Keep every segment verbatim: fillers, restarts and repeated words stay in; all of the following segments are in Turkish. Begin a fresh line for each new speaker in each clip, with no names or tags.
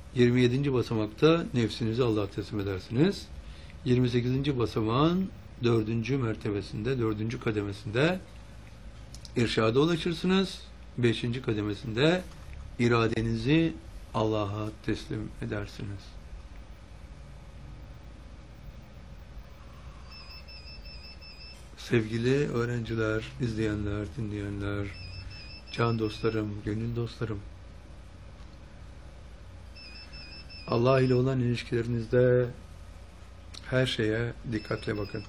yirmi yedinci basamakta nefsinizi Allah'a teslim edersiniz. yirmi sekizinci basamağın dördüncü mertebesinde, dördüncü kademesinde irşada ulaşırsınız. beşinci kademesinde iradenizi Allah'a teslim edersiniz. Sevgili öğrenciler, izleyenler, dinleyenler, can dostlarım, gönül dostlarım, Allah ile olan ilişkilerinizde her şeye dikkatle bakın.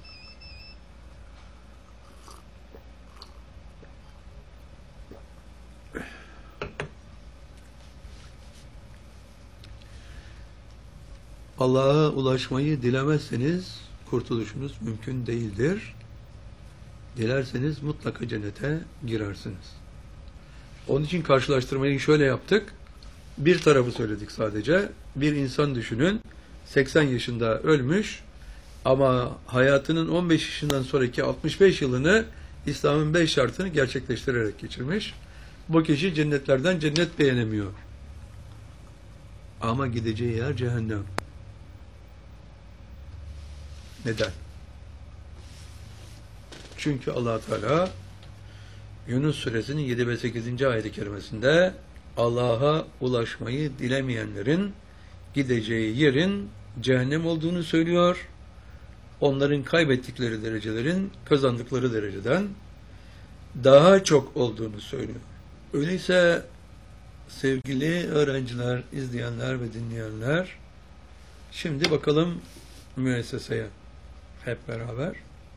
Allah'a ulaşmayı dilemezseniz kurtuluşunuz mümkün değildir. Dilerseniz mutlaka cennete girersiniz. Onun için karşılaştırmayı şöyle yaptık. Bir tarafı söyledik sadece. Bir insan düşünün, seksen yaşında ölmüş ama hayatının on beş yaşından sonraki altmış beş yılını İslam'ın beş şartını gerçekleştirerek geçirmiş. Bu kişi cennetlerden cennet beğenemiyor. Ama gideceği yer cehennem. Neden? Çünkü Allah Teala Yunus suresinin yedi ve sekizinci ayet-i kerimesinde Allah'a ulaşmayı dilemeyenlerin gideceği yerin cehennem olduğunu söylüyor. Onların kaybettikleri derecelerin kazandıkları dereceden daha çok olduğunu söylüyor. Öyleyse sevgili öğrenciler, izleyenler ve dinleyenler, şimdi bakalım müesseseye hep beraber.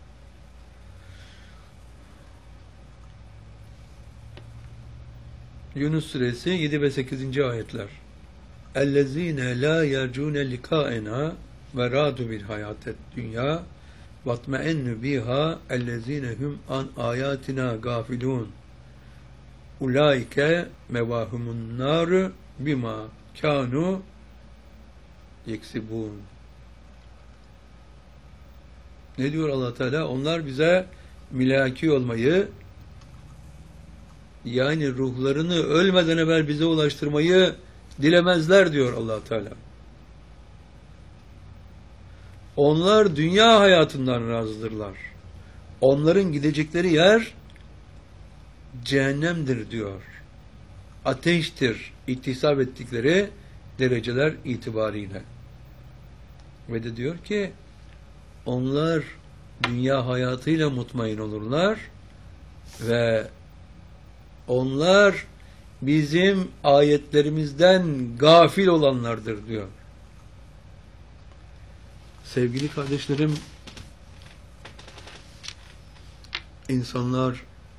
Yunus suresi yedi ve sekizinci ayetler. اَلَّذ۪ينَ لَا يَرْجُونَ لِقَاءَنَا وَرَادُ بِالْحَيَاةِ الدُّنْيَا وَاطْمَئَنُّ بِهَا اَلَّذ۪ينَ هُمْ عَنْ آيَاتِنَا غَافِلُونَ اُولَٰئِكَ مَوَاهُمُ النَّارُ بِمَا كَانُوا يَكْسِبُونَ. Ne diyor Allah Teala? Onlar bize milaki olmayı, yani ruhlarını ölmeden evvel bize ulaştırmayı dilemezler diyor Allah Teala. Onlar dünya hayatından razıdırlar. Onların gidecekleri yer cehennemdir diyor. Ateştir iktisap ettikleri dereceler itibariyle. Ve de diyor ki onlar dünya hayatıyla mutmain olurlar ve onlar bizim ayetlerimizden gafil olanlardır diyor. Sevgili kardeşlerim, insanlar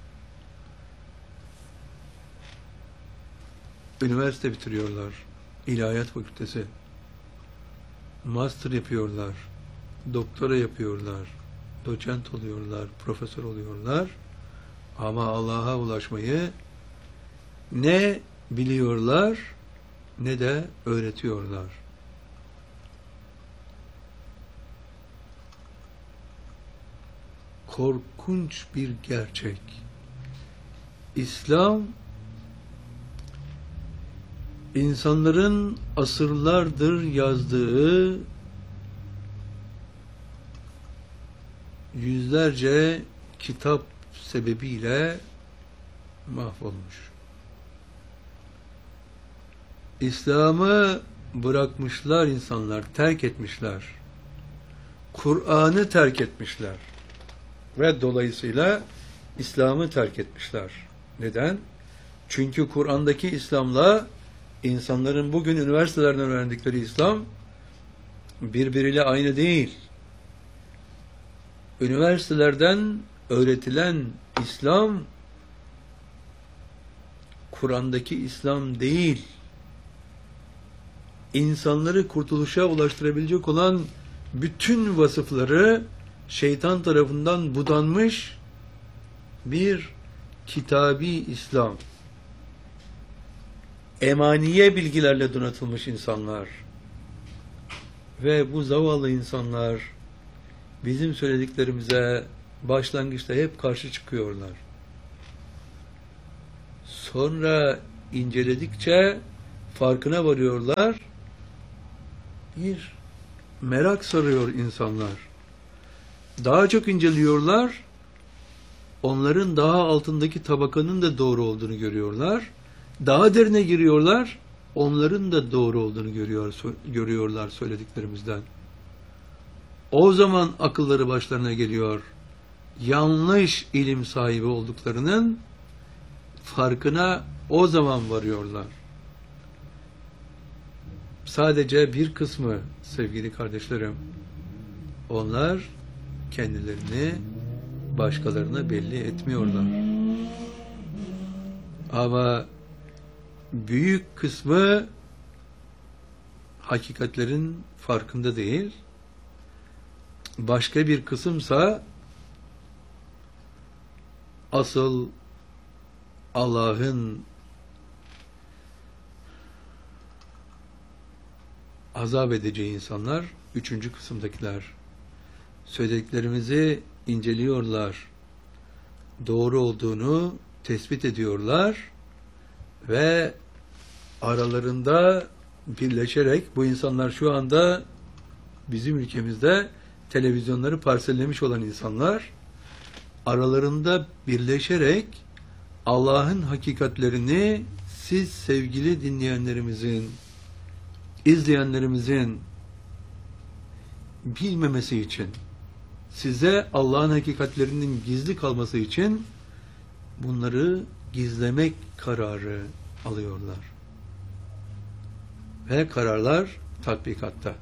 üniversite bitiriyorlar, ilahiyat fakültesi, master yapıyorlar, doktora yapıyorlar, doçent oluyorlar, profesör oluyorlar ama Allah'a ulaşmayı ne biliyorlar ne de öğretiyorlar. Korkunç bir gerçek. İslam insanların asırlardır yazdığı yüzlerce kitap sebebiyle mahvolmuş. İslam'ı bırakmışlar insanlar, terk etmişler. Kur'an'ı terk etmişler. Ve dolayısıyla İslam'ı terk etmişler. Neden? Çünkü Kur'an'daki İslam'la insanların bugün üniversitelerden öğrendikleri İslam birbiriyle aynı değil. Üniversitelerden öğretilen İslam Kur'an'daki İslam değil. İnsanları kurtuluşa ulaştırabilecek olan bütün vasıfları şeytan tarafından budanmış bir kitabi İslam. Emaniye bilgilerle donatılmış insanlar. Ve bu zavallı insanlar bizim söylediklerimize başlangıçta hep karşı çıkıyorlar. Sonra inceledikçe farkına varıyorlar bir merak sarıyor insanlar. Daha çok inceliyorlar. Onların daha altındaki tabakanın da doğru olduğunu görüyorlar. Daha derine giriyorlar. Onların da doğru olduğunu görüyor, görüyorlar söylediklerimizden. O zaman akılları başlarına geliyor. Yanlış ilim sahibi olduklarının farkına o zaman varıyorlar. Sadece bir kısmı sevgili kardeşlerim, onlar kendilerini başkalarına belli etmiyorlar. Ama büyük kısmı hakikatlerin farkında değil. Başka bir kısımsa asıl Allah'ın azap edeceği insanlar, üçüncü kısımdakiler. Söylediklerimizi inceliyorlar. Doğru olduğunu tespit ediyorlar ve aralarında birleşerek, bu insanlar şu anda bizim ülkemizde televizyonları parsellemiş olan insanlar, aralarında birleşerek Allah'ın hakikatlerini siz sevgili dinleyenlerimizin, izleyenlerimizin bilmemesi için, size Allah'ın hakikatlerinin gizli kalması için bunları gizlemek kararı alıyorlar. Ve kararlar tatbikatta.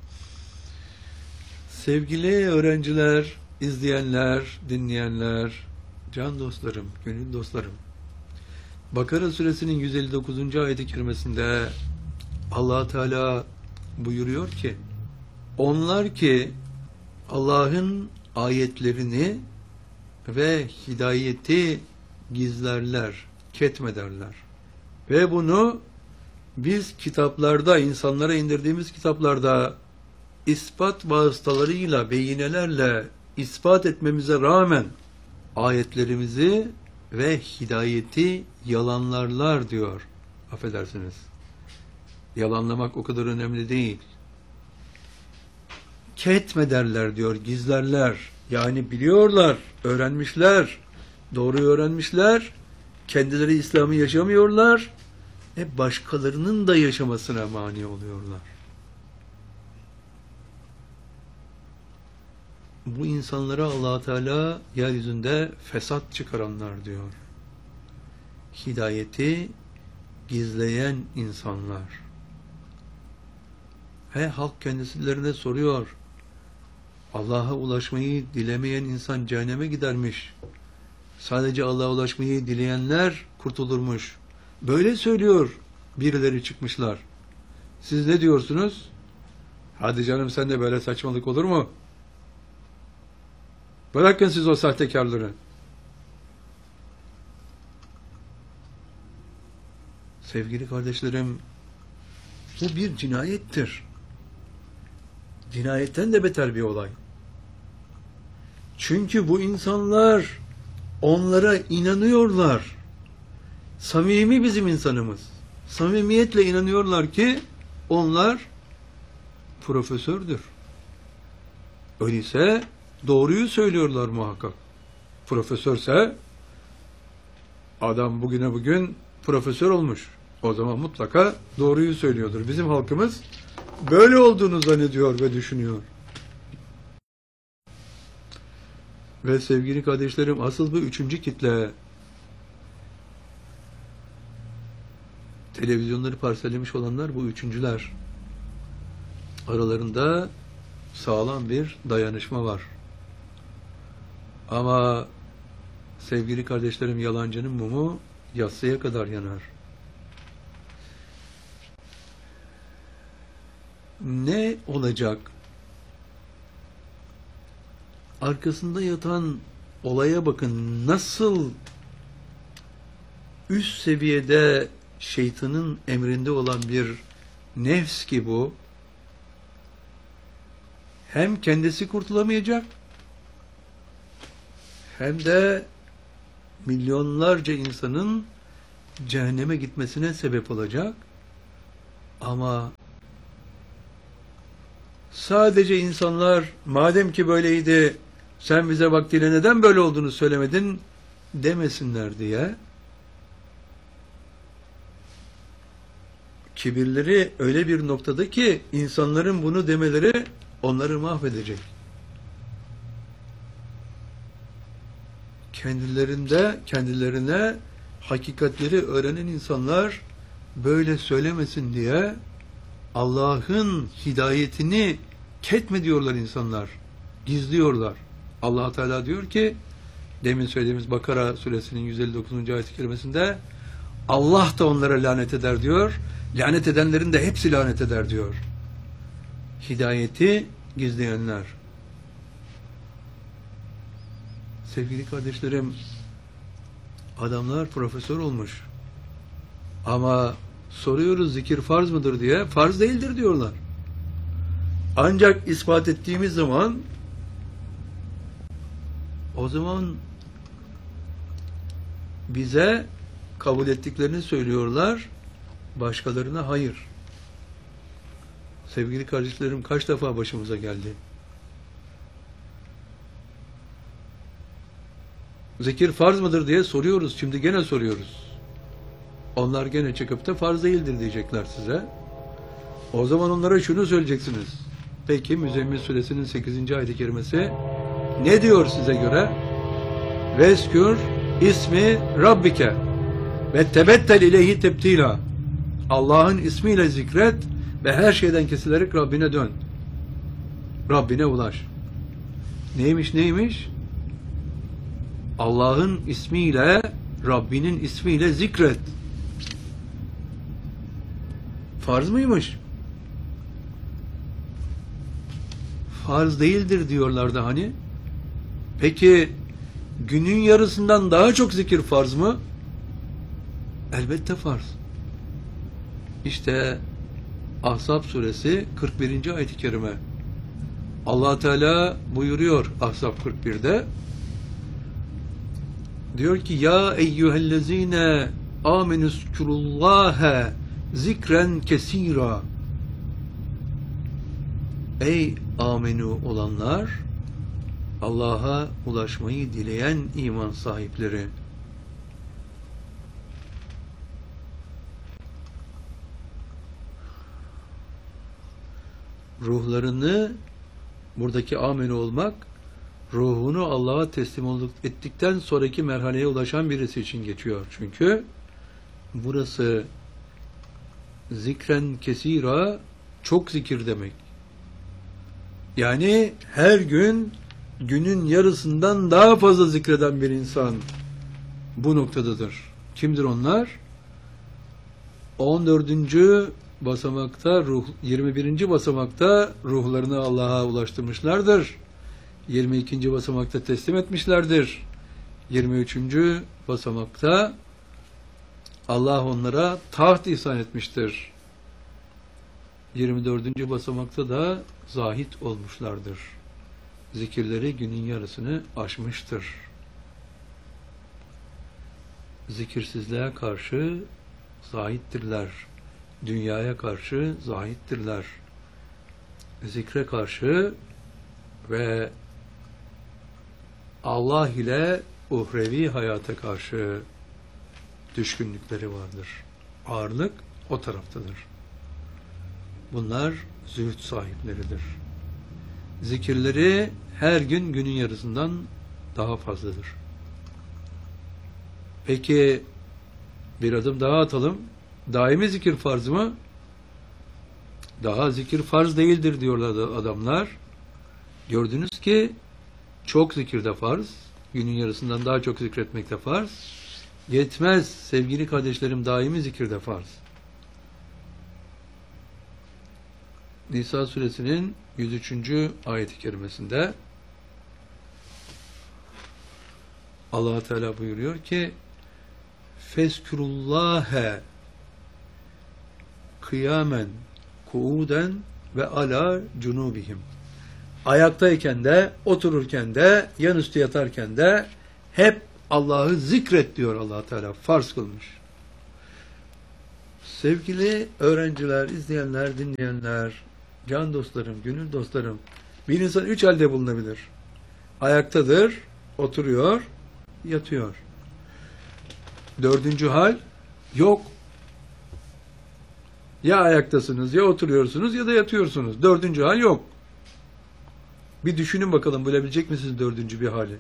Sevgili öğrenciler, izleyenler, dinleyenler, can dostlarım, gönül dostlarım. Bakara suresinin yüz elli dokuzuncu ayet-i kerimesinde Allah Teala buyuruyor ki, onlar ki Allah'ın ayetlerini ve hidayeti gizlerler, ketmederler. Ve bunu biz kitaplarda, insanlara indirdiğimiz kitaplarda ispat vasıtalarıyla, beyinelerle ispat etmemize rağmen ayetlerimizi ve hidayeti yalanlarlar diyor. Affedersiniz. Yalanlamak o kadar önemli değil. Ketmederler diyor, gizlerler. Yani biliyorlar, öğrenmişler, doğruyu öğrenmişler, kendileri İslam'ı yaşamıyorlar ve başkalarının da yaşamasına mani oluyorlar. Bu insanlara Allah Teala yeryüzünde fesat çıkaranlar diyor. Hidayeti gizleyen insanlar. Ve halk kendisilerine soruyor. Allah'a ulaşmayı dilemeyen insan cehenneme gidermiş. Sadece Allah'a ulaşmayı dileyenler kurtulurmuş. Böyle söylüyor birileri çıkmışlar. Siz ne diyorsunuz? Hadi canım, sen de böyle saçmalık olur mu? Bırakın siz o sahtekarları. Sevgili kardeşlerim, bu bir cinayettir. Cinayetten de beter bir olay. Çünkü bu insanlar onlara inanıyorlar. Samimi bizim insanımız. Samimiyetle inanıyorlar ki onlar profesördür. Öyleyse doğruyu söylüyorlar muhakkak. Profesörse adam bugüne bugün profesör olmuş. O zaman mutlaka doğruyu söylüyordur. Bizim halkımız böyle olduğunu zannediyor ve düşünüyor. Ve sevgili kardeşlerim, asıl bu üçüncü kitle, televizyonları parsellemiş olanlar bu üçüncüler. Aralarında sağlam bir dayanışma var. Ama sevgili kardeşlerim, yalancının mumu yatsıya kadar yanar. Ne olacak? Arkasında yatan olaya bakın, nasıl üst seviyede şeytanın emrinde olan bir nefs ki bu, hem kendisi kurtulamayacak hem de milyonlarca insanın cehenneme gitmesine sebep olacak. Ama Sadece insanlar madem ki böyleydi sen bize vaktiyle neden böyle olduğunu söylemedin demesinler diye kibirleri öyle bir noktada ki insanların bunu demeleri onları mahvedecek. Kendilerinde, kendilerine hakikatleri öğrenen insanlar böyle söylemesin diye Allah'ın hidayetini ketme diyorlar insanlar. Gizliyorlar. Allah Teala diyor ki demin söylediğimiz Bakara suresinin yüz elli dokuzuncu ayet-i kerimesinde Allah da onlara lanet eder diyor. Lanet edenlerin de hepsi lanet eder diyor. Hidayeti gizleyenler. Sevgili kardeşlerim, adamlar profesör olmuş. Ama soruyoruz zikir farz mıdır diye, farz değildir diyorlar. Ancak ispat ettiğimiz zaman o zaman bize kabul ettiklerini söylüyorlar, başkalarına hayır. Sevgili kardeşlerim, kaç defa başımıza geldi? Zikir farz mıdır diye soruyoruz, şimdi gene soruyoruz. Onlar gene çıkıp da farz değildir diyecekler size. O zaman onlara şunu söyleyeceksiniz. Peki Müzzemmil suresinin sekizinci ayet-i kerimesi ne diyor size göre? Veskür ismi Rabbike ve tebettel ileyhi tebtila. Allah'ın ismiyle zikret ve her şeyden kesilerek Rabbine dön. Rabbine ulaş. Neymiş neymiş? Allah'ın ismiyle, Rabbinin ismiyle zikret. Farz mıymış? Farz değildir diyorlardı hani. Peki günün yarısından daha çok zikir farz mı? Elbette farz. İşte Ahzab suresi kırk birinci ayet-i kerime. Allah Teala buyuruyor Ahzab kırk birde. Diyor ki ya eyyühellezine amenüzkurullâhe zikren kesira. Ey amenu olanlar, Allah'a ulaşmayı dileyen iman sahipleri. Ruhlarını, buradaki amenu olmak, ruhunu Allah'a teslim olduk, ettikten sonraki merhaleye ulaşan birisi için geçiyor. Çünkü burası zikren kesira, çok zikir demek. Yani her gün günün yarısından daha fazla zikreden bir insan bu noktadadır. Kimdir onlar? on dördüncü basamakta, ruh, yirmi birinci basamakta ruhlarını Allah'a ulaştırmışlardır. yirmi ikinci basamakta teslim etmişlerdir. yirmi üçüncü basamakta Allah onlara taht ihsan etmiştir. yirmi dördüncü basamakta da zahit olmuşlardır. Zikirleri günün yarısını aşmıştır. Zikirsizliğe karşı zahittirler. Dünyaya karşı zahittirler. Zikre karşı ve Allah ile uhrevi hayata karşı düşkünlükleri vardır. Ağırlık o taraftadır. Bunlar zühd sahipleridir. Zikirleri her gün günün yarısından daha fazladır. Peki bir adım daha atalım. Daimi zikir farz mı? Daha zikir farz değildir diyorlar adamlar. Gördünüz ki çok zikir de farz. Günün yarısından daha çok zikretmek de farz. Yetmez sevgili kardeşlerim, daimi zikir de farz. Nisa suresinin yüz üçüncü ayet-i kerimesinde Allah Teala buyuruyor ki Fezkurullâhe kıyamen kuuden ve ala cunubihim. Ayaktayken de, otururken de, yanüstü yatarken de hep Allah'ı zikret diyor Allah Teala. Farz kılmış. Sevgili öğrenciler, izleyenler, dinleyenler, Can dostlarım, gönül dostlarım. Bir insan üç halde bulunabilir. Ayaktadır, oturuyor, yatıyor. Dördüncü hal yok. Ya ayaktasınız, ya oturuyorsunuz, ya da yatıyorsunuz. Dördüncü hal yok. Bir düşünün bakalım, bulabilecek misiniz dördüncü bir hali?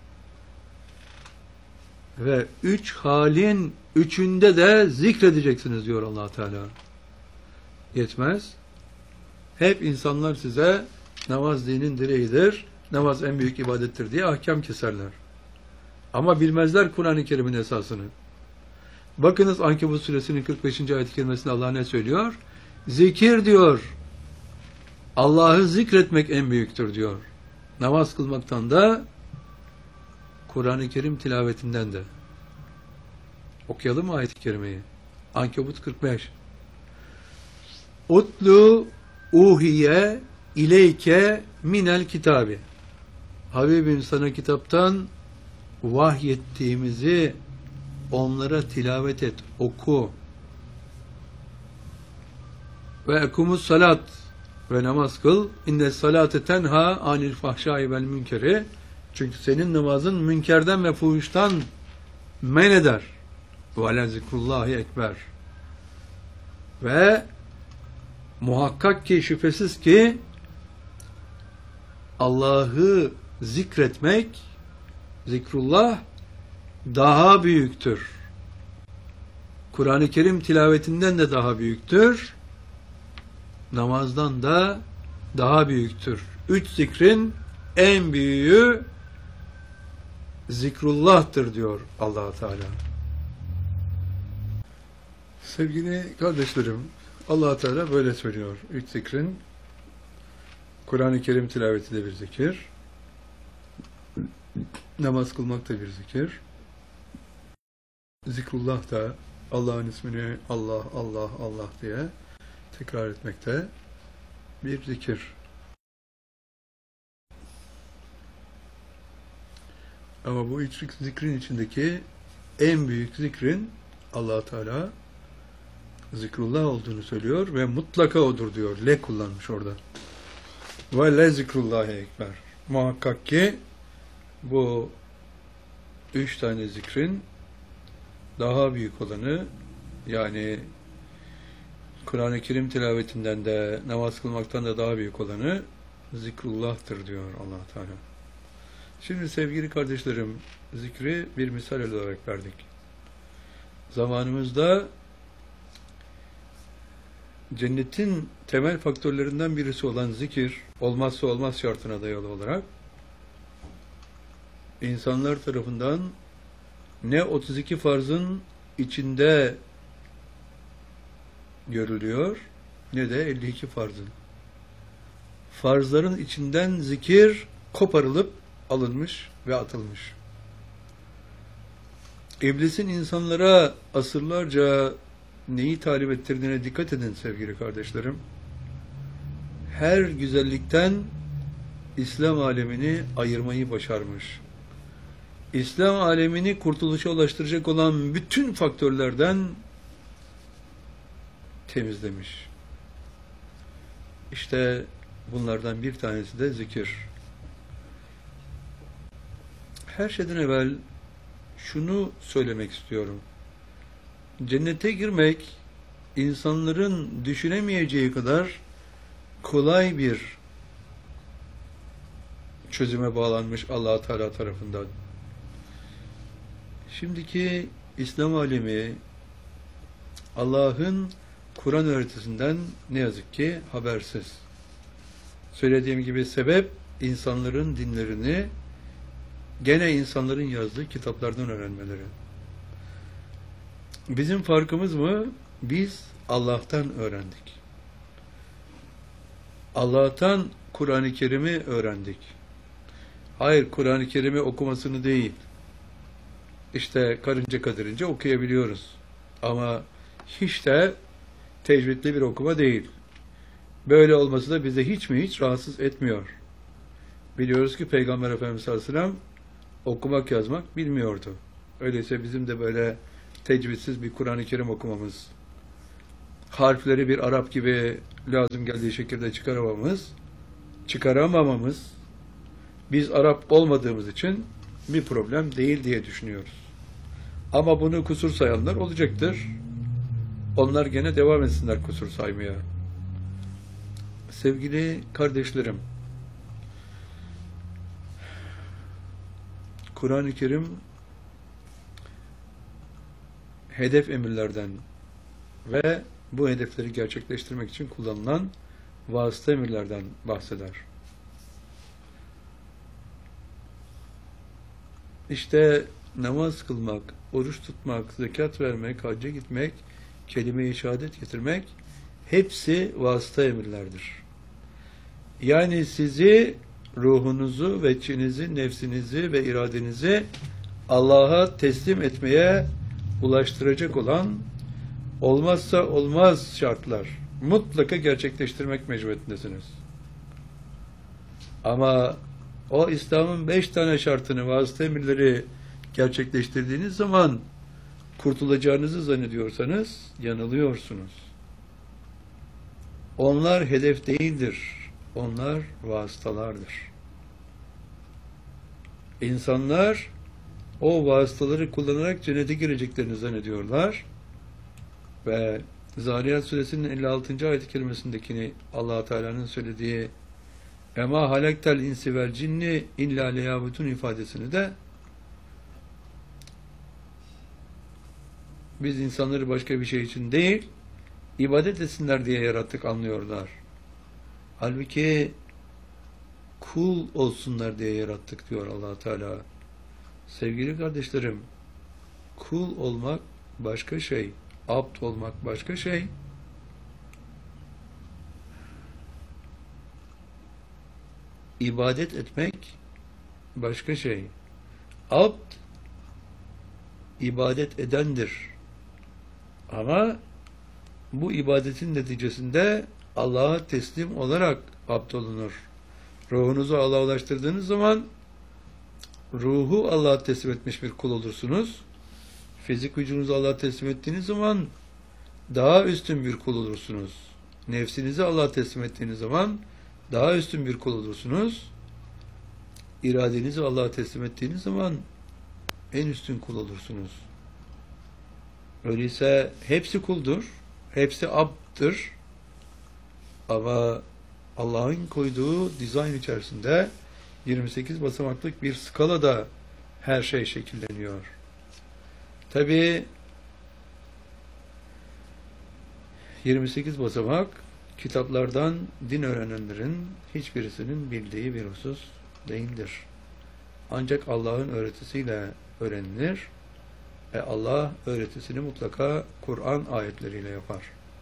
Ve üç halin üçünde de zikredeceksiniz diyor Allah Teala. Yetmez. Hep insanlar size namaz dinin direğidir, namaz en büyük ibadettir diye ahkam keserler. Ama bilmezler Kur'an-ı Kerim'in esasını. Bakınız Ankebut suresinin kırk beşinci ayet-i kerimesinde Allah ne söylüyor? Zikir diyor. Allah'ı zikretmek en büyüktür diyor. Namaz kılmaktan da Kur'an-ı Kerim tilavetinden de. Okuyalım mı ayet-i kerimeyi? Ankebut kırk beş. Utlu uhiye ileyke minel kitabi. Habibim sana kitaptan vahyettiğimizi onlara tilavet et, oku. Ve ekumus salat ve namaz kıl. İnne salate tenha anil fahşai vel münkeri. Çünkü senin namazın münkerden ve fuhuştan men eder. Ve le zikrullahi ekber. Ve muhakkak ki, şüphesiz ki Allah'ı zikretmek, zikrullah daha büyüktür. Kur'an-ı Kerim tilavetinden de daha büyüktür. Namazdan da daha büyüktür. Üç zikrin en büyüğü zikrullah'tır diyor Allah Teala. Sevgili kardeşlerim, Allah Teala böyle söylüyor. Üç zikrin, Kur'an-ı Kerim tilaveti de bir zikir, namaz kılmak da bir zikir, zikrullah da Allah'ın ismini Allah, Allah, Allah diye tekrar etmekte bir zikir. Ama bu üç zikrin içindeki en büyük zikrin Allah Teala zikrullah olduğunu söylüyor ve mutlaka odur diyor. Le kullanmış orada. Ve le zikrullahi ekber. Muhakkak ki bu üç tane zikrin daha büyük olanı, yani Kur'an-ı Kerim tilavetinden de namaz kılmaktan da daha büyük olanı zikrullah'tır diyor Allah Teala. Şimdi sevgili kardeşlerim, zikri bir misal olarak verdik. Zamanımızda cennetin temel faktörlerinden birisi olan zikir, olmazsa olmaz şartına dayalı olarak insanlar tarafından ne otuz iki farzın içinde görülüyor, ne de elli iki farzın. Farzların içinden zikir koparılıp alınmış ve atılmış. İblisin insanlara asırlarca neyi talep ettirdiğine dikkat edin sevgili kardeşlerim. Her güzellikten İslam alemini ayırmayı başarmış. İslam alemini kurtuluşa ulaştıracak olan bütün faktörlerden temizlemiş. İşte bunlardan bir tanesi de zikir. Her şeyden evvel şunu söylemek istiyorum. Cennete girmek insanların düşünemeyeceği kadar kolay bir çözüme bağlanmış Allah Teala tarafından. Şimdiki İslam alemi Allah'ın Kur'an öğretisinden ne yazık ki habersiz. Söylediğim gibi sebep insanların dinlerini gene insanların yazdığı kitaplardan öğrenmeleri. Bizim farkımız mı? Biz Allah'tan öğrendik. Allah'tan Kur'an-ı Kerim'i öğrendik. Hayır, Kur'an-ı Kerim'i okumasını değil. İşte karınca kadırınca okuyabiliyoruz. Ama hiç de tecvidli bir okuma değil. Böyle olması da bize hiç mi hiç rahatsız etmiyor. Biliyoruz ki Peygamber Efendimiz sallallahu aleyhi ve sellem okumak yazmak bilmiyordu. Öyleyse bizim de böyle tecvidsiz bir Kur'an-ı Kerim okumamız, harfleri bir Arap gibi lazım geldiği şekilde çıkaramamamız, çıkaramamamız biz Arap olmadığımız için bir problem değil diye düşünüyoruz. Ama bunu kusur sayanlar olacaktır. Onlar gene devam etsinler kusur saymaya. Sevgili kardeşlerim, Kur'an-ı Kerim hedef emirlerden ve bu hedefleri gerçekleştirmek için kullanılan vasıta emirlerden bahseder. İşte namaz kılmak, oruç tutmak, zekat vermek, hacca gitmek, kelime-i şehadet getirmek hepsi vasıta emirlerdir. Yani sizi, ruhunuzu, veçhinizi, nefsinizi ve iradenizi Allah'a teslim etmeye ulaştıracak olan olmazsa olmaz şartlar mutlaka gerçekleştirmek mecburiyetindesiniz. Ama o İslam'ın beş tane şartını, vasıta emirleri gerçekleştirdiğiniz zaman kurtulacağınızı zannediyorsanız yanılıyorsunuz. Onlar hedef değildir. Onlar vasıtalardır. İnsanlar o vasıtaları kullanarak cennete gireceklerini zannediyorlar ve Zariyat Suresinin elli altıncı ayet-i kerimesindekini Allah Teala'nın söylediği "Ema halektel insi vel cinni illa liyabudun" ifadesini de biz insanları başka bir şey için değil, ibadet etsinler diye yarattık anlıyorlar. Halbuki kul olsunlar diye yarattık diyor Allah Teala. Sevgili kardeşlerim, kul olmak başka şey, abd olmak başka şey. İbadet etmek başka şey. Abd ibadet edendir. Ama bu ibadetin neticesinde Allah'a teslim olarak abd olunur. Ruhunuzu Allah'a ulaştırdığınız zaman ruhu Allah'a teslim etmiş bir kul olursunuz. Fizik vücudunuzu Allah'a teslim ettiğiniz zaman daha üstün bir kul olursunuz. Nefsinizi Allah'a teslim ettiğiniz zaman daha üstün bir kul olursunuz. İradenizi Allah'a teslim ettiğiniz zaman en üstün kul olursunuz. Öyleyse hepsi kuldur, hepsi abddır. Ama Allah'ın koyduğu dizayn içerisinde yirmi sekiz basamaklık bir skalada her şey şekilleniyor. Tabii yirmi sekiz basamak kitaplardan din öğrenenlerin hiçbirisinin bildiği bir husus değildir. Ancak Allah'ın öğretisiyle öğrenilir ve Allah öğretisini mutlaka Kur'an ayetleriyle yapar.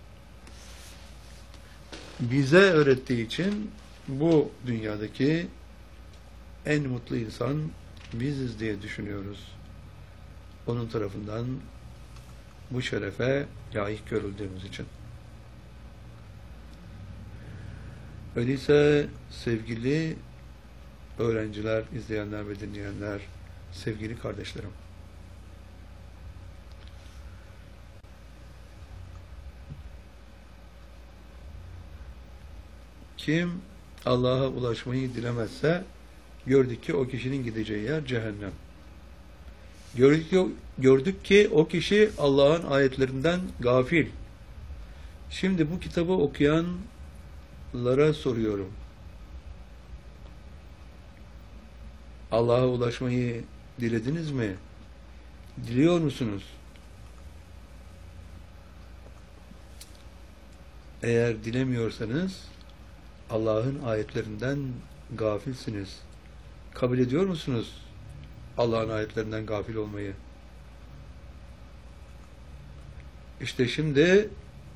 Bize öğrettiği için bu dünyadaki en mutlu insan biziz diye düşünüyoruz. Onun tarafından bu şerefe layık görüldüğümüz için. Öyleyse sevgili öğrenciler, izleyenler ve dinleyenler, sevgili kardeşlerim, kim Allah'a ulaşmayı dilemezse gördük ki o kişinin gideceği yer cehennem. Gördük ki, gördük ki o kişi Allah'ın ayetlerinden gafil. Şimdi bu kitabı okuyanlara soruyorum. Allah'a ulaşmayı dilediniz mi? Diliyor musunuz? Eğer dilemiyorsanız Allah'ın ayetlerinden gafilsiniz. Kabul ediyor musunuz Allah'ın ayetlerinden gafil olmayı? İşte şimdi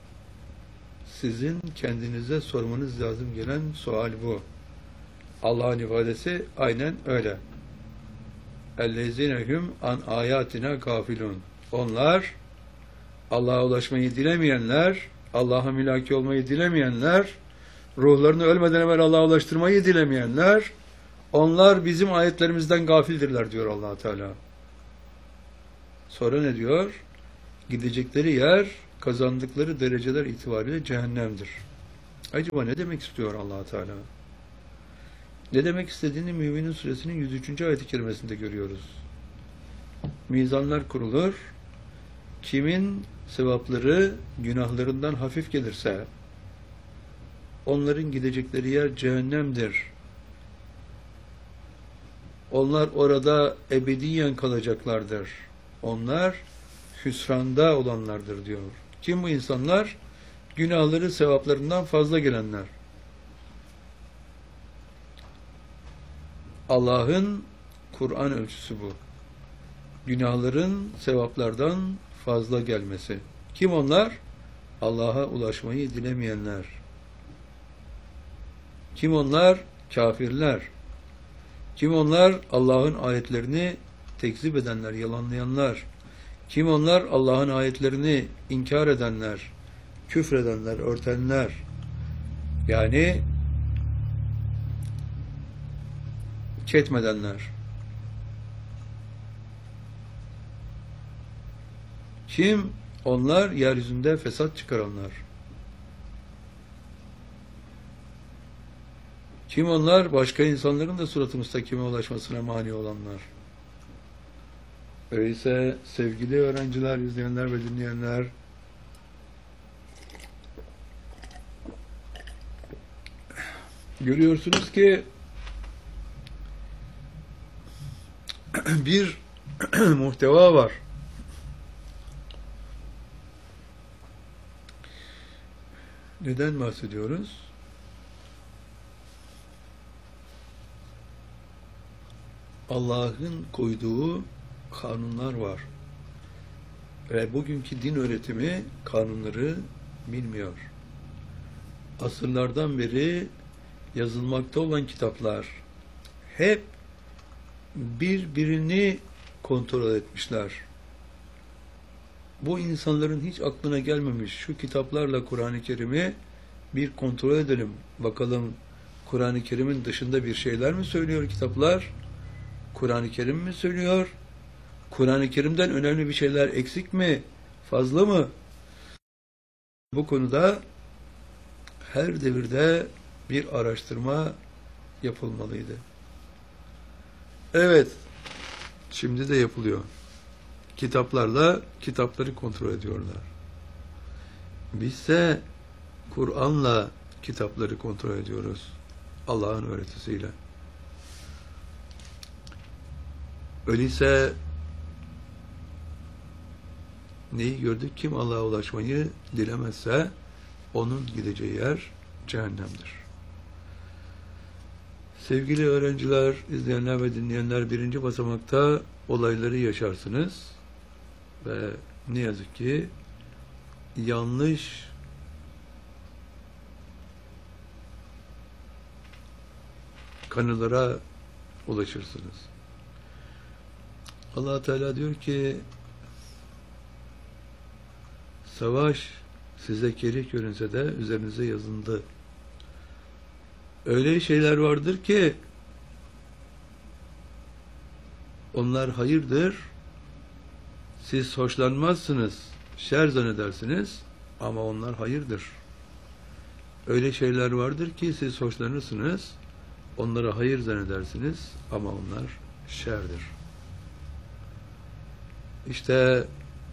sizin kendinize sormanız lazım gelen sual bu. Allah'ın ifadesi aynen öyle. اَلَّذِينَهُمْ an ayatina gafilun. Onlar Allah'a ulaşmayı dilemeyenler, Allah'a mülaki olmayı dilemeyenler, ruhlarını ölmeden evvel Allah'a ulaştırmayı dilemeyenler, onlar bizim ayetlerimizden gafildirler diyor Allah Teala. Sonra ne diyor? Gidecekleri yer kazandıkları dereceler itibariyle cehennemdir. Acaba ne demek istiyor Allah Teala? Ne demek istediğini Müminin Suresinin yüz üçüncü ayet-i kerimesinde görüyoruz. Mizanlar kurulur. Kimin sevapları günahlarından hafif gelirse onların gidecekleri yer cehennemdir. Onlar orada ebediyen kalacaklardır. Onlar hüsranda olanlardır diyor. Kim bu insanlar? Günahları sevaplarından fazla gelenler. Allah'ın Kur'an ölçüsü bu. Günahların sevaplardan fazla gelmesi. Kim onlar? Allah'a ulaşmayı dilemeyenler. Kim onlar? Kafirler. Kim onlar? Allah'ın ayetlerini tekzip edenler, yalanlayanlar. Kim onlar? Allah'ın ayetlerini inkar edenler, küfredenler, örtenler. Yani ketmedenler. Kim? Onlar yeryüzünde fesat çıkaranlar. Kim onlar? Başka insanların da sırat-ı müstakime ulaşmasına mani olanlar. Öyleyse sevgili öğrenciler, izleyenler ve dinleyenler, görüyorsunuz ki bir muhteva var. Neden bahsediyoruz? Allah'ın koyduğu kanunlar var. Ve bugünkü din öğretimi kanunları bilmiyor. Asırlardan beri yazılmakta olan kitaplar hep birbirini kontrol etmişler. Bu insanların hiç aklına gelmemiş, şu kitaplarla Kur'an-ı Kerim'i bir kontrol edelim. Bakalım Kur'an-ı Kerim'in dışında bir şeyler mi söylüyor kitaplar? Kur'an-ı Kerim mi söylüyor? Kur'an-ı Kerim'den önemli bir şeyler eksik mi? Fazla mı? Bu konuda her devirde bir araştırma yapılmalıydı. Evet, şimdi de yapılıyor. Kitaplarla kitapları kontrol ediyorlar. Bizse Kur'an'la kitapları kontrol ediyoruz. Allah'ın öğretisiyle. Öyleyse neyi gördük? Kim Allah'a ulaşmayı dilemezse onun gideceği yer cehennemdir. Sevgili öğrenciler, izleyenler ve dinleyenler, birinci basamakta olayları yaşarsınız ve ne yazık ki yanlış kanılara ulaşırsınız. Allah Teala diyor ki savaş size kerih görünse de üzerinize yazıldı. Öyle şeyler vardır ki onlar hayırdır. Siz hoşlanmazsınız, şer zannedersiniz ama onlar hayırdır. Öyle şeyler vardır ki siz hoşlanırsınız, onlara hayır zannedersiniz ama onlar şerdir. İşte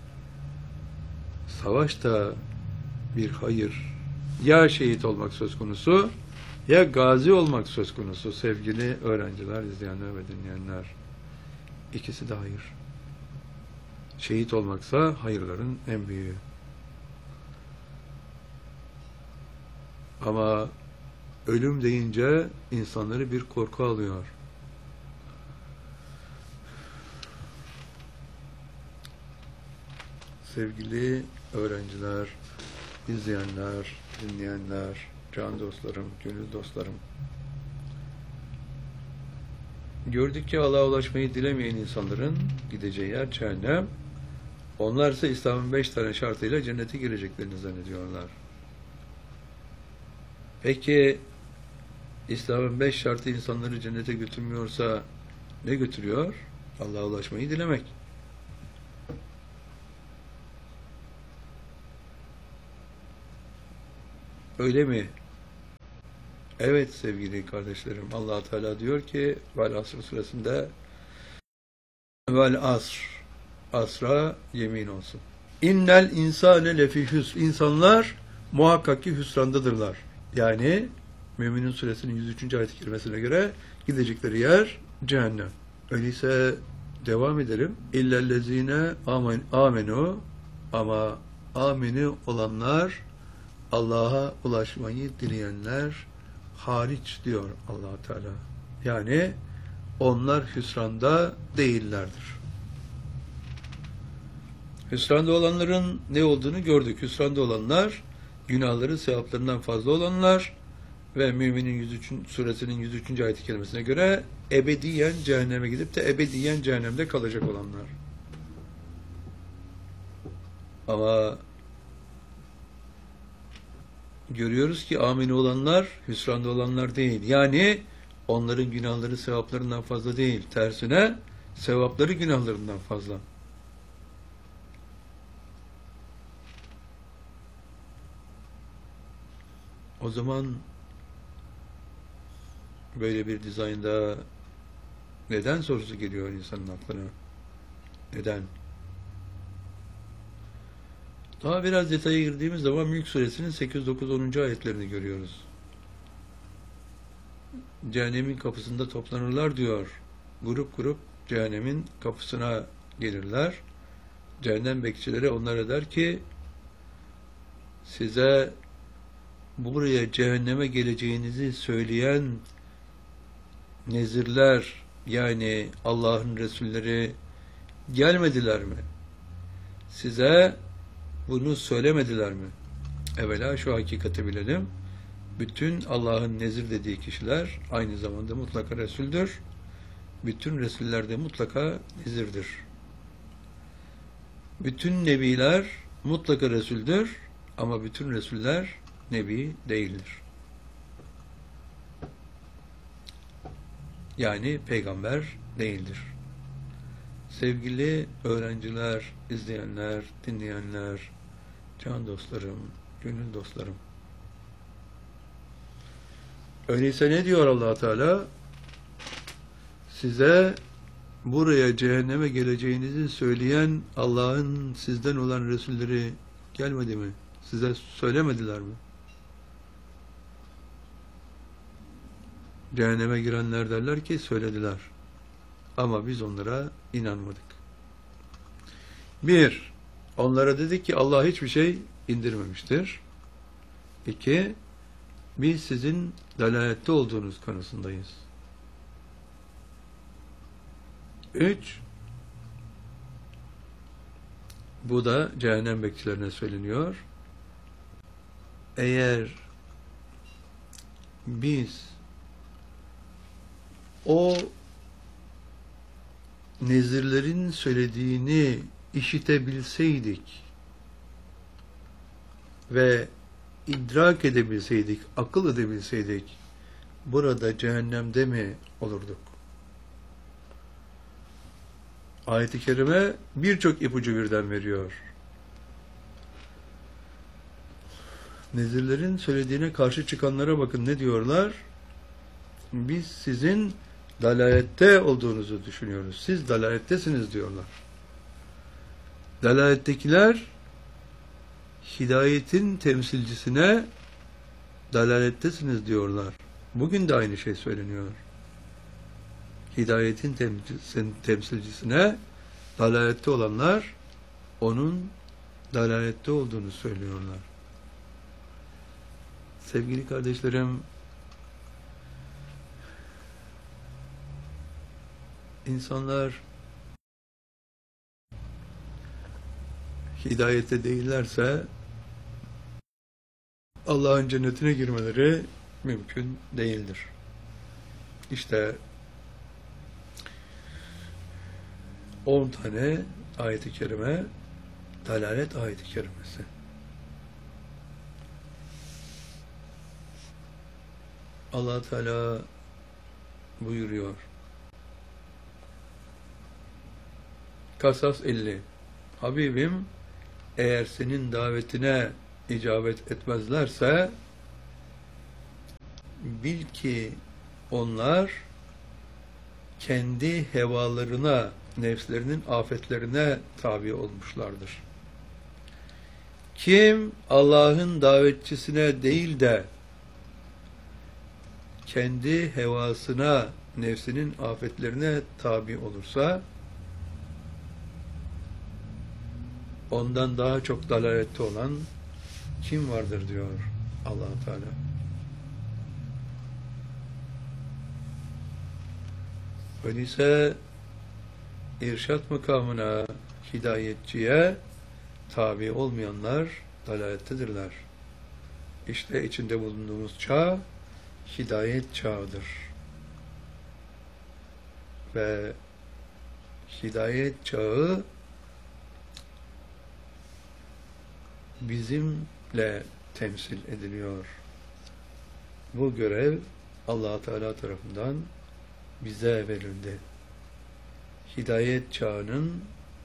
savaşta bir hayır, ya şehit olmak söz konusu ya gazi olmak söz konusu sevgili öğrenciler, izleyenler ve dinleyenler. İkisi de hayır. Şehit olmaksa hayırların en büyüğü. Ama ölüm deyince insanları bir korku alıyor. Sevgili öğrenciler, izleyenler, dinleyenler, can dostlarım, gönül dostlarım. Gördük ki Allah'a ulaşmayı dilemeyen insanların gideceği yer cehennem. Onlarsa İslam'ın beş tane şartıyla cennete gireceklerini zannediyorlar. Peki İslam'ın beş şartı insanları cennete götürmüyorsa ne götürüyor? Allah'a ulaşmayı dilemek. Öyle mi? Evet sevgili kardeşlerim. Allah Teala diyor ki Vel Asr suresinde Vel Asr, asra yemin olsun. İnnel insane lefi hüsr. İnsanlar muhakkak ki hüsrandadırlar. Yani Müminun suresinin yüz üçüncü ayet-i kerimesine göre gidecekleri yer cehennem. Öyleyse devam edelim. İllellezine amen, amenu, ama ameni olanlar, Allah'a ulaşmayı dileyenler hariç diyor Allah Teala. Yani onlar hüsranda değillerdir. Hüsranda olanların ne olduğunu gördük. Hüsranda olanlar, günahları sevaplarından fazla olanlar ve Müminin yüz üç. suresinin yüz üçüncü ayet-i kerimesine göre ebediyen cehenneme gidip de ebediyen cehennemde kalacak olanlar. Ama görüyoruz ki amine olanlar hüsranda olanlar değil. Yani onların günahları sevaplarından fazla değil. Tersine sevapları günahlarından fazla. O zaman böyle bir dizaynda neden sorusu geliyor insanın aklına? Neden? Daha biraz detaya girdiğimiz zaman Mülk suresinin sekiz, dokuz, onuncu ayetlerini görüyoruz. Cehennemin kapısında toplanırlar diyor. Grup grup cehennemin kapısına gelirler. Cehennem bekçileri onlara der ki size buraya cehenneme geleceğinizi söyleyen nezirler, yani Allah'ın Resulleri gelmediler mi? Size bunu söylemediler mi? Evvela şu hakikati bilelim. Bütün Allah'ın nezir dediği kişiler aynı zamanda mutlaka Resul'dür. Bütün Resuller de mutlaka nezirdir. Bütün Nebiler mutlaka Resul'dür ama bütün Resuller Nebi değildir. Yani peygamber değildir. Sevgili öğrenciler, izleyenler, dinleyenler, can dostlarım, gönül dostlarım. Öyleyse ne diyor Allah Teala? Size buraya cehenneme geleceğinizi söyleyen Allah'ın sizden olan Resulleri gelmedi mi? Size söylemediler mi? Cehenneme girenler derler ki söylediler. Ama biz onlara inanmadık. Bir, onlara dedik ki Allah hiçbir şey indirmemiştir. İki, biz sizin dalalette olduğunuz konusundayız. Üç, bu da cehennem bekçilerine söyleniyor. Eğer biz o nezirlerin söylediğini işitebilseydik ve idrak edebilseydik, akıl edebilseydik, burada cehennemde mi olurduk? Ayet-i Kerime birçok ipucu birden veriyor. Nezirlerin söylediğine karşı çıkanlara bakın ne diyorlar? Biz sizin dalalette olduğunuzu düşünüyoruz. Siz dalalettesiniz diyorlar. Dalalettekiler hidayetin temsilcisine dalalettesiniz diyorlar. Bugün de aynı şey söyleniyor. Hidayetin temsilcisine dalalette olanlar onun dalalette olduğunu söylüyorlar. Sevgili kardeşlerim, insanlar hidayette değillerse Allah'ın cennetine girmeleri mümkün değildir. İşte on tane ayet-i kerime dalalet ayet-i kerimesi. Allah Teala buyuruyor. Kasas elli. Habibim, eğer senin davetine icabet etmezlerse bil ki onlar kendi hevalarına, nefslerinin afetlerine tabi olmuşlardır. Kim Allah'ın davetçisine değil de kendi hevasına, nefsinin afetlerine tabi olursa ondan daha çok dalalette olan kim vardır diyor Allah Teala. Öyleyse irşat makamına, hidayetçiye tabi olmayanlar dalalettedirler. İşte içinde bulunduğumuz çağ hidayet çağıdır. Ve hidayet çağı bizimle temsil ediliyor. Bu görev Allah Teala tarafından bize verildi. Hidayet çağının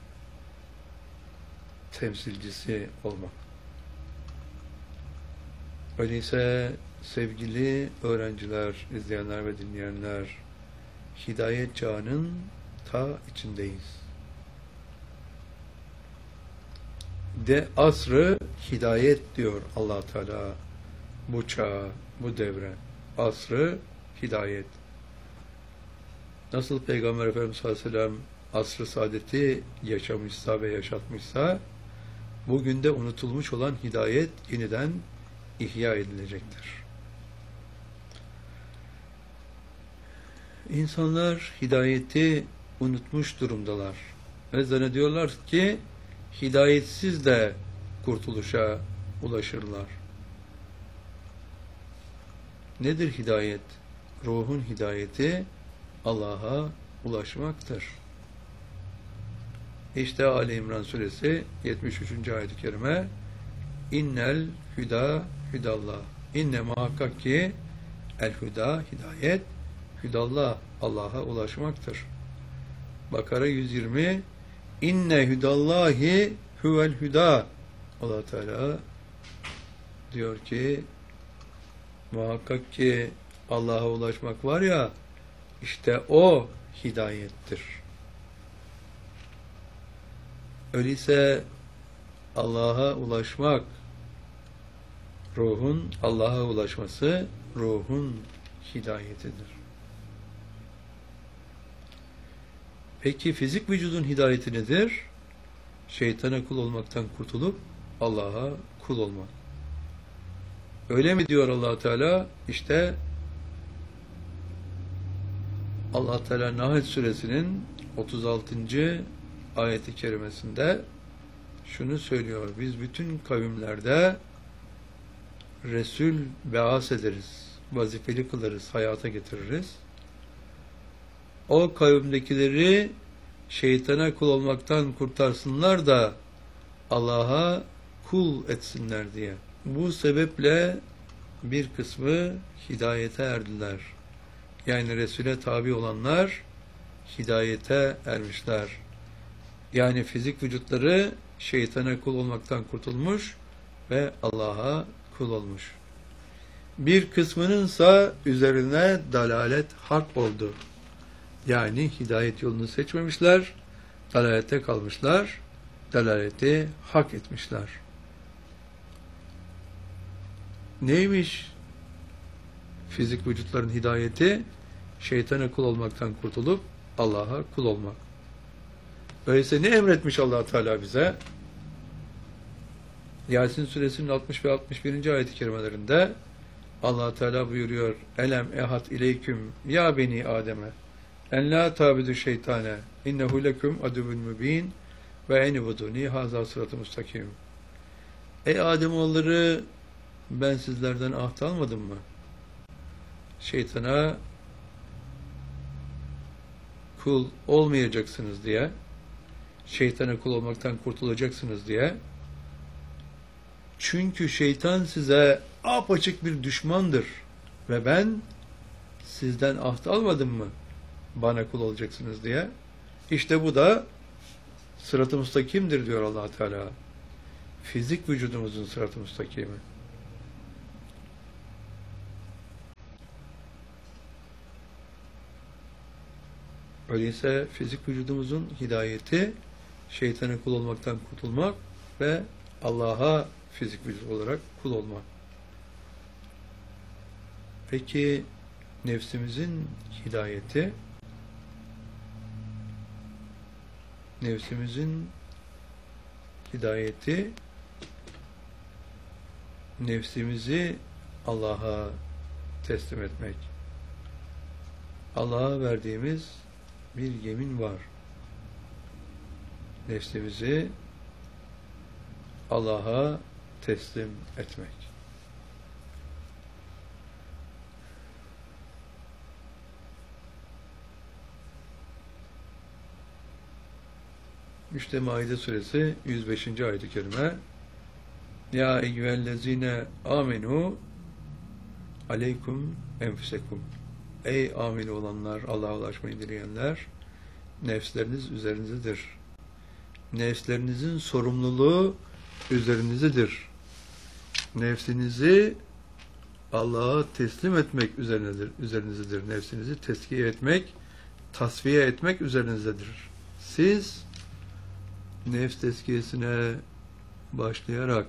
temsilcisi olmak. Öyleyse sevgili öğrenciler, izleyenler ve dinleyenler, hidayet çağının ta içindeyiz. De asrı hidayet diyor Allah Teala bu çağa, bu devre. Asrı hidayet. Nasıl Peygamber Efendimiz sallallahu aleyhi ve sellem asr-ı saadeti yaşamışsa ve yaşatmışsa, bugün de unutulmuş olan hidayet yeniden ihya edilecektir. İnsanlar hidayeti unutmuş durumdalar. Ve zannediyorlar ki hidayetsiz de kurtuluşa ulaşırlar. Nedir hidayet? Ruhun hidayeti Allah'a ulaşmaktır. İşte Ali İmran suresi yetmiş üçüncü ayet-i kerime İnnel hüda hüdallah. İnne muhakkak ki el hüda hidayet hüdallah Allah'a ulaşmaktır. Bakara yüz yirmi İnne hüdallahi huvel hüda. Allah Teala diyor ki muhakkak ki Allah'a ulaşmak var ya, işte o hidayettir. Öyleyse Allah'a ulaşmak, ruhun Allah'a ulaşması, ruhun hidayetidir. Peki fizik vücudun hidayeti nedir? Şeytana kul olmaktan kurtulup Allah'a kul olmak. Öyle mi diyor Allah Teala? İşte Allah Teala Nahl suresinin otuz altıncı ayeti kerimesinde şunu söylüyor. Biz bütün kavimlerde Resul beas ederiz, vazifeli kılarız, hayata getiririz. O kavimdekileri şeytana kul olmaktan kurtarsınlar da Allah'a kul etsinler diye. Bu sebeple bir kısmı hidayete erdiler. Yani Resul'e tabi olanlar hidayete ermişler. Yani fizik vücutları şeytana kul olmaktan kurtulmuş ve Allah'a kul olmuş. Bir kısmınınsa üzerine dalalet hak oldu. Yani hidayet yolunu seçmemişler, dalalette kalmışlar, dalaleti hak etmişler. Neymiş fizik vücutların hidayeti? Şeytana kul olmaktan kurtulup Allah'a kul olmak. Öyleyse ne emretmiş Allah Teala bize? Yasin suresinin altmış ve altmış birinci ayet-i kerimelerinde Allah Teala buyuruyor: Elem ehad ileyküm ya beni Adem'e en la tabidu şeytane innehu leküm aduvun mübin ve enibuduni haza sıratı mustakim. Ey Ademoğulları, ben sizlerden ahd almadım mı? Şeytana kul olmayacaksınız diye, şeytana kul olmaktan kurtulacaksınız diye. Çünkü şeytan size apaçık bir düşmandır ve ben sizden ahd almadım mı bana kul olacaksınız diye. İşte bu da sırat-ı müstakimdir diyor Allah Teala. Fizik vücudumuzun sırat-ı müstakimi. Öyleyse fizik vücudumuzun hidayeti, şeytana kul olmaktan kurtulmak ve Allah'a fizik vücut olarak kul olmak. Peki nefsimizin hidayeti, nefsimizin hidayeti, nefsimizi Allah'a teslim etmek. Allah'a verdiğimiz bir yemin var. Nefsimizi Allah'a teslim etmek. İşte Maide suresi yüz beşinci ayet-i kerime. Ya eyyühellezine amenu aleykum enfusekum. Ey amin olanlar, Allah'a ulaşmayı dileyenler, nefsleriniz üzerinizdedir. Nefslerinizin sorumluluğu üzerinizdedir. Nefsinizi Allah'a teslim etmek üzerinizdedir. üzerinizdedir. Nefsinizi teskiye etmek, tasfiye etmek üzerinizdedir. Siz nefs teskiyesine başlayarak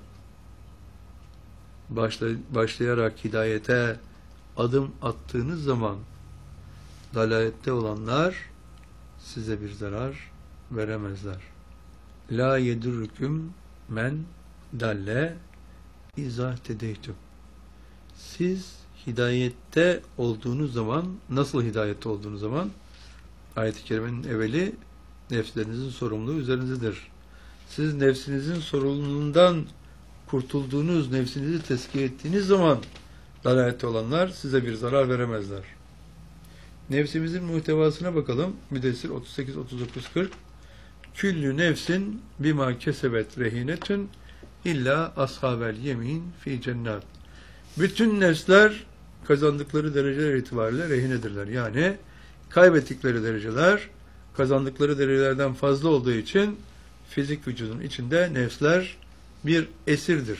başla, başlayarak hidayete adım attığınız zaman dalalette olanlar size bir zarar veremezler. La yedurrukum men dalle izah tedeytum. Siz hidayette olduğunuz zaman, nasıl hidayette olduğunuz zaman? Ayet-i kerimenin evveli nefslerinizin sorumluluğu üzerinizdedir. Siz nefsinizin sorumluluğundan kurtulduğunuz, nefsinizi teskiye ettiğiniz zaman dalalette olanlar size bir zarar veremezler. Nefsimizin muhtevasına bakalım. Müddessir otuz sekiz otuz dokuz kırk. Küllü nefsin bima kesebet rehinetün illa ashabel yemin fi cennet. Bütün nefsler kazandıkları dereceler itibariyle rehinedirler. Yani kaybettikleri dereceler kazandıkları derecelerden fazla olduğu için fizik vücudun içinde nefsler bir esirdir.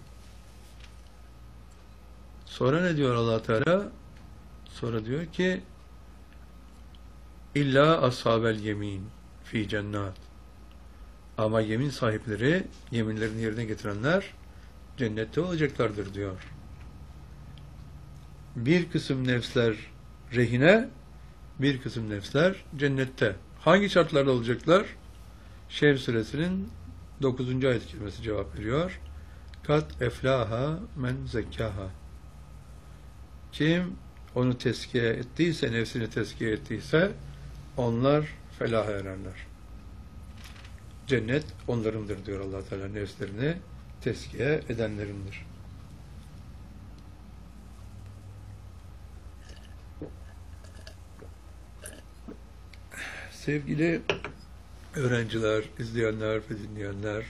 Sonra ne diyor Allah Teala? Sonra diyor ki İlla ashabel yemin fi cennet. Ama yemin sahipleri, yeminlerini yerine getirenler cennette olacaklardır diyor. Bir kısım nefsler rehine, bir kısım nefsler cennette. Hangi şartlarda olacaklar? Şems suresinin dokuzuncu ayet-i kerimesi cevap veriyor. Kat eflaha men zekkaha. Kim onu teskiye ettiyse, nefsini teskiye ettiyse onlar felaha ererler. Cennet onlarındır diyor Allah Teala, nefslerini teskiye edenlerindir. Sevgili öğrenciler, izleyenler ve dinleyenler,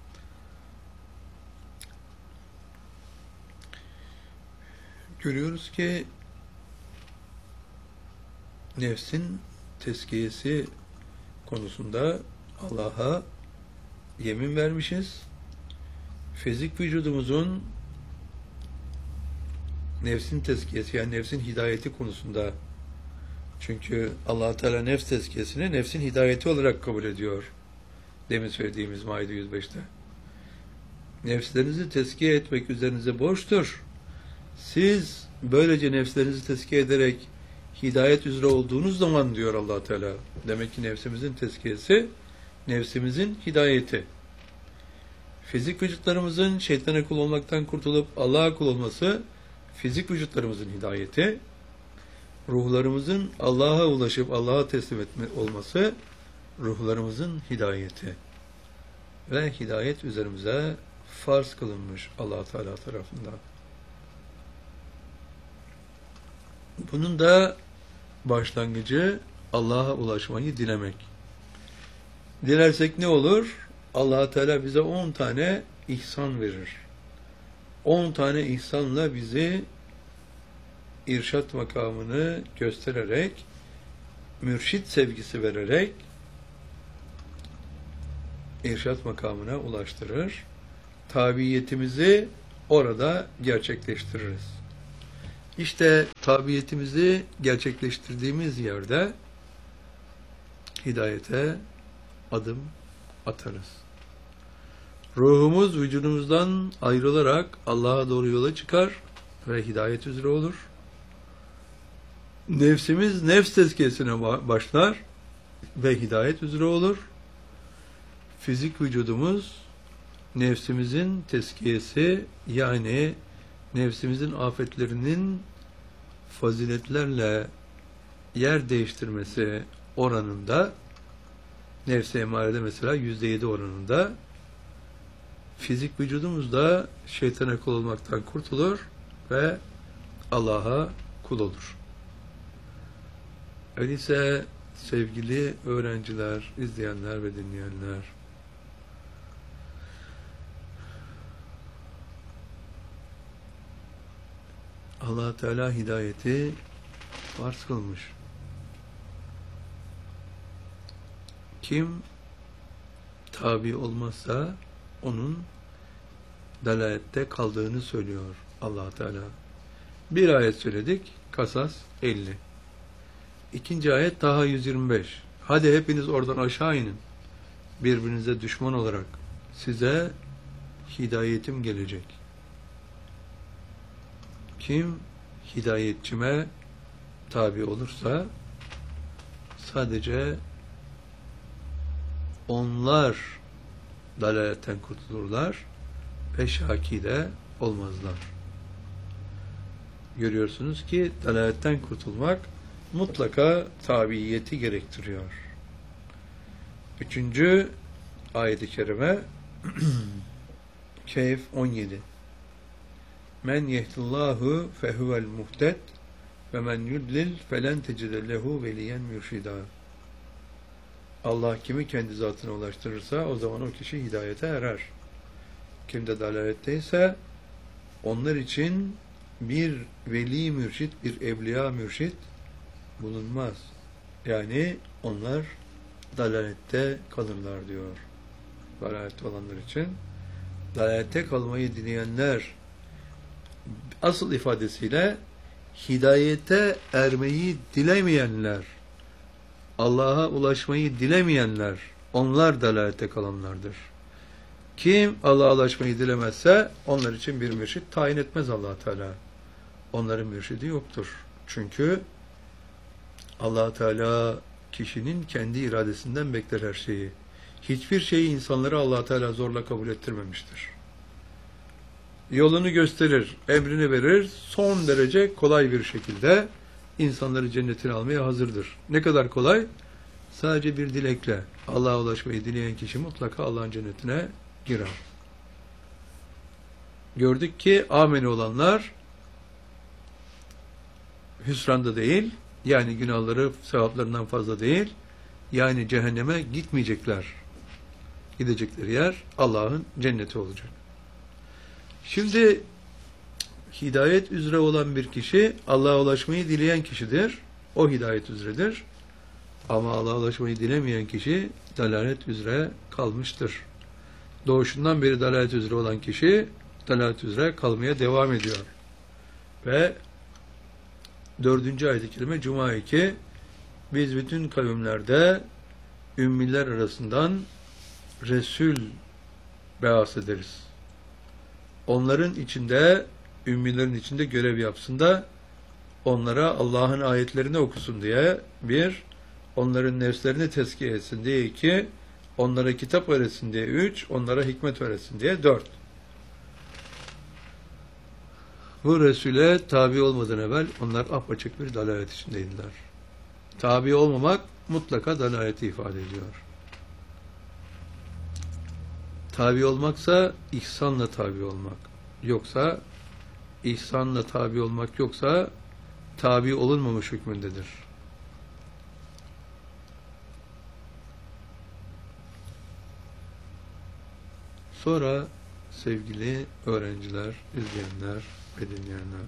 görüyoruz ki nefsin teskiyesi konusunda Allah'a yemin vermişiz. Fizik vücudumuzun nefsin teskiyesi, yani nefsin hidayeti konusunda, çünkü Allah Teala nefs tezkiyesini nefsin hidayeti olarak kabul ediyor. Demin söylediğimiz Maide yüz beşte. Nefslerinizi tezkiye etmek üzerinize borçtur. Siz böylece nefslerinizi tezkiye ederek hidayet üzere olduğunuz zaman diyor Allah Teala. Demek ki nefsimizin tezkiyesi, nefsimizin hidayeti. Fizik vücutlarımızın şeytana kul olmaktan kurtulup Allah'a kul olması, fizik vücutlarımızın hidayeti. Ruhlarımızın Allah'a ulaşıp Allah'a teslim etme olması ruhlarımızın hidayeti. Ve hidayet üzerimize farz kılınmış Allah Teala tarafından. Bunun da başlangıcı Allah'a ulaşmayı dilemek. Dilersek ne olur? Allah Teala bize on tane ihsan verir. on tane ihsanla bizi irşat makamını göstererek, mürşit sevgisi vererek irşat makamına ulaştırır. Tabiyetimizi orada gerçekleştiririz. İşte tabiyetimizi gerçekleştirdiğimiz yerde hidayete adım atarız. Ruhumuz vücudumuzdan ayrılarak Allah'a doğru yola çıkar ve hidayet üzere olur. Nefsimiz nefs tezkiyesine başlar ve hidayet üzere olur. Fizik vücudumuz nefsimizin tezkiyesi, yani nefsimizin afetlerinin faziletlerle yer değiştirmesi oranında, nefs-i emarede mesela yüzde yedi oranında, fizik vücudumuz da şeytana kul olmaktan kurtulur ve Allah'a kul olur. Öyleyse sevgili öğrenciler, izleyenler ve dinleyenler, Allah Teala hidayeti farz kılmış. Kim tabi olmazsa onun dalalette kaldığını söylüyor Allah Teala. Bir ayet söyledik, Kasas elli. İkinci ayet Taha yüz yirmi beş. Hadi hepiniz oradan aşağı inin. Birbirinize düşman olarak size hidayetim gelecek. Kim hidayetçime tabi olursa sadece onlar dalaletten kurtulurlar ve şaki de olmazlar. Görüyorsunuz ki dalaletten kurtulmak mutlaka tabiyeti gerektiriyor. Üçüncü ayet-i kerime Kehf on yedi. Men yehdillahu fehuvel muhted ve men yudlil felen tecide lehu veliyen mürşida. Allah kimi kendi zatına ulaştırırsa o zaman o kişi hidayete erer. Kim de dalaletteyse onlar için bir veli mürşit, bir evliya mürşit bulunmaz. Yani onlar dalalette kalırlar diyor. Dalalette olanlar için. Dalalette kalmayı dileyenler, asıl ifadesiyle hidayete ermeyi dilemeyenler, Allah'a ulaşmayı dilemeyenler, onlar dalalette kalanlardır. Kim Allah'a ulaşmayı dilemezse onlar için bir mürşit tayin etmez Allah Teala. Onların mürşidi yoktur. Çünkü Allah Teala kişinin kendi iradesinden bekler her şeyi. Hiçbir şeyi insanlara Allah Teala zorla kabul ettirmemiştir. Yolunu gösterir, emrini verir, son derece kolay bir şekilde insanları cennetine almaya hazırdır. Ne kadar kolay? Sadece bir dilekle Allah'a ulaşmayı dileyen kişi mutlaka Allah'ın cennetine girer. Gördük ki ameli olanlar hüsranda değil, yani günahları sevaplarından fazla değil, yani cehenneme gitmeyecekler. Gidecekleri yer Allah'ın cenneti olacak. Şimdi hidayet üzere olan bir kişi Allah'a ulaşmayı dileyen kişidir. O hidayet üzeredir. Ama Allah'a ulaşmayı dilemeyen kişi dalalet üzere kalmıştır. Doğuşundan beri dalalet üzere olan kişi dalalet üzere kalmaya devam ediyor. Ve dördüncü ayet-i kerime Cuma iki, biz bütün kavimlerde ümmiler arasından Resul beas ederiz. Onların içinde, ümmilerin içinde görev yapsın da onlara Allah'ın ayetlerini okusun diye, bir, onların nefslerini tezkiye etsin diye, iki, onlara kitap öğretsin diye, üç, onlara hikmet öğretsin diye, dört. Bu Resul'e tabi olmadan evvel onlar apaçık bir dalalet içindeydiler. Tabi olmamak mutlaka dalaleti ifade ediyor. Tabi olmaksa ihsanla tabi olmak. Yoksa ihsanla tabi olmak yoksa tabi olunmamış hükmündedir. Sonra sevgili öğrenciler, izleyenler ve dinleyenler,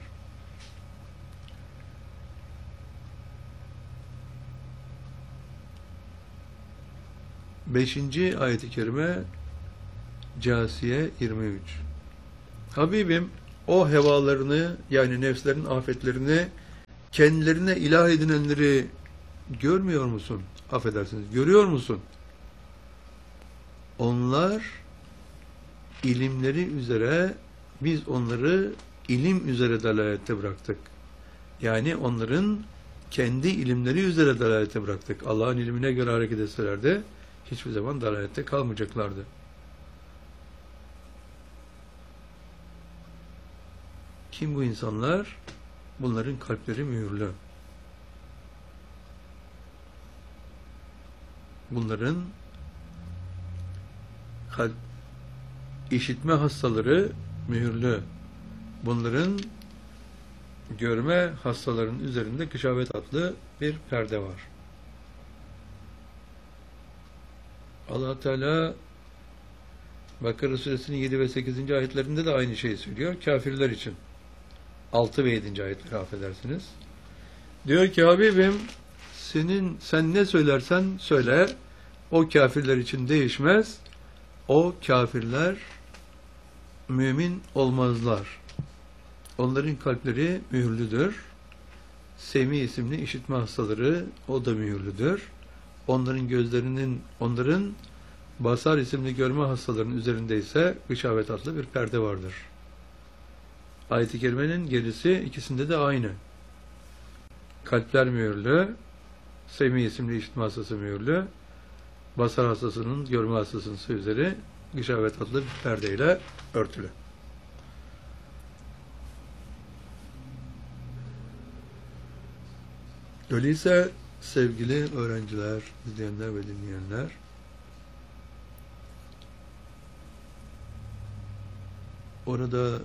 beşinci ayet-i kerime Câsiye yirmi üç. Habibim, o hevalarını, yani nefslerin afetlerini kendilerine ilah edinenleri görmüyor musun? Affedersiniz. Görüyor musun? Onlar ilimleri üzere, biz onları ilim üzere dalalette bıraktık. Yani onların kendi ilimleri üzere dalalete bıraktık. Allah'ın ilmine göre hareket etseler de hiçbir zaman dalalette kalmayacaklardı. Kim bu insanlar? Bunların kalpleri mühürlü. Bunların kalp işitme hastaları mühürlü. Bunların görme hastalarının üzerinde gışavet adlı bir perde var. Allah Teala Bakara Suresinin yedi ve sekizinci ayetlerinde de aynı şeyi söylüyor. Kafirler için. altı ve yedinci ayetleri affedersiniz. Diyor ki Habibim, senin sen ne söylersen söyle, o kafirler için değişmez. O kafirler mümin olmazlar. Onların kalpleri mühürlüdür. Semi isimli işitme hastaları, o da mühürlüdür. Onların gözlerinin, onların basar isimli görme hastalarının üzerinde ise gışavet adlı bir perde vardır. Ayet-i kerimenin gerisi ikisinde de aynı. Kalpler mühürlü, semi isimli işitme hastası mühürlü, basar hastasının görme hastasının üzeri gışavet adlı bir perdeyle örtülü. Öyleyse sevgili öğrenciler, izleyenler ve dinleyenler, orada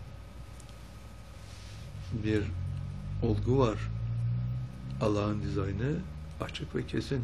bir olgu var. Allah'ın dizaynı açık ve kesin.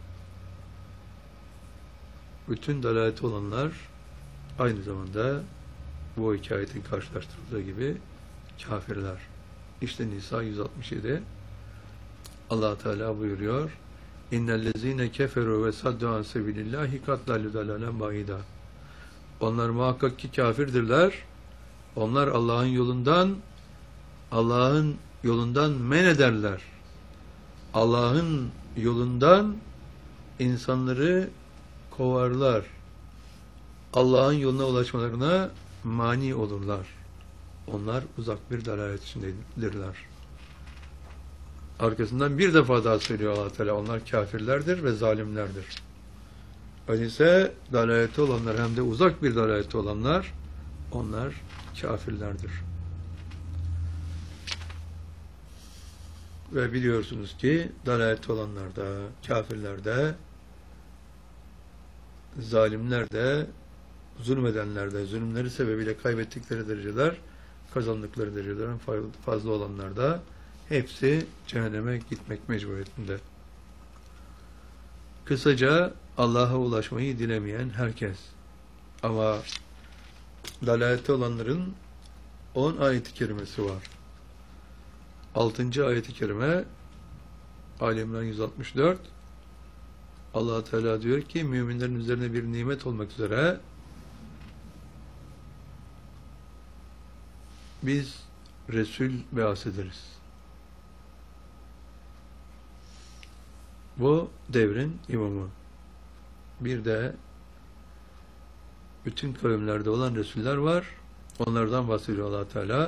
Bütün dalaleti olanlar aynı zamanda bu hikayetin karşılaştırıldığı gibi kafirler. İşte Nisa yüz altmış yedi Allah Teala buyuruyor: İnnellezîne keferû ve saddu an sebilillahi katlalü dalalen ba'ida. Onlar muhakkak ki kafirdirler. Onlar Allah'ın yolundan Allah'ın yolundan men ederler. Allah'ın yolundan insanları kovarlar. Allah'ın yoluna ulaşmalarına mani olurlar. Onlar uzak bir dalalet içindedirler. Arkasından bir defa daha söylüyor Allah Teala, onlar kafirlerdir ve zalimlerdir. Öyleyse dalalette olanlar, hem de uzak bir dalalette olanlar, onlar kafirlerdir. Ve biliyorsunuz ki dalalette olanlar da, kafirler de, zalimler de, zulmedenler de, zulümleri sebebiyle kaybettikleri dereceler, kazandıkları derecelerin fazla olanlar da, hepsi cehenneme gitmek mecburiyetinde. Kısaca Allah'a ulaşmayı dilemeyen herkes. Ama dalalette olanların on ayet-i kerimesi var. altıncı ayet-i kerime Ali İmran yüz altmış dört Allah Teala diyor ki müminlerin üzerine bir nimet olmak üzere biz Resul bahsederiz. Bu devrin imamı. Bir de bütün kavimlerde olan Resuller var. Onlardan bahsediyor Allah Teala.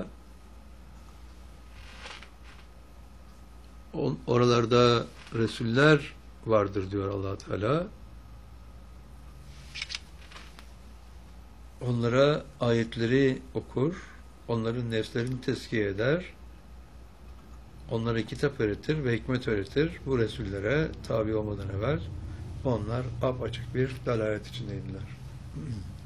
Oralarda Resuller vardır diyor Allah Teala. Onlara ayetleri okur, onların nefslerini tezkiye eder, onlara kitap öğretir ve hikmet öğretir. Bu Resullere tabi olmadan evvel onlar apaçık bir dalalet içindeydiler.